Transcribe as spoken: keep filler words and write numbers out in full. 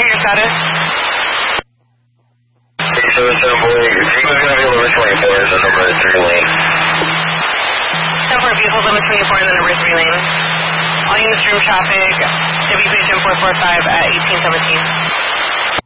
your status? eight seven seven four, Vehicle's going to be limit twenty-four, is the number three lane. ten four, vehicle limit twenty-four and the number three lane. All units room traffic, W P H M four four five at eighteen seventeen.